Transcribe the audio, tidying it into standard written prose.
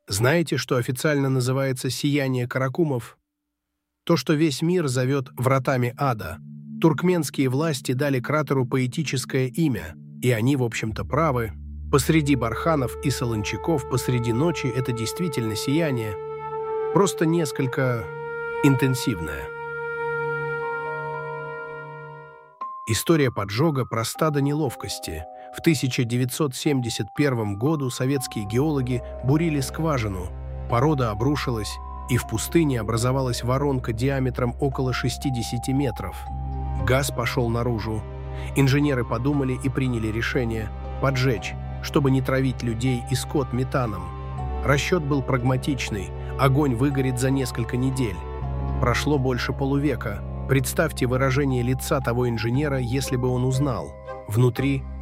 Знаете, что официально называется сияние Каракумов? То, что весь мир зовет вратами ада. Туркменские власти дали кратеру поэтическое имя, и они, в общем-то, правы. Посреди барханов и солончаков, посреди ночи это действительно сияние, просто несколько интенсивное. История поджога проста до неловкости. В 1971 году советские геологи бурили скважину, порода обрушилась, и в пустыне образовалась воронка диаметром около 60 метров. Газ пошел наружу. Инженеры подумали и приняли решение поджечь, чтобы не травить людей и скот метаном. Расчет был прагматичный. Огонь выгорит за несколько недель. Прошло больше полувека. Представьте выражение лица того инженера, если бы он узнал. Внутри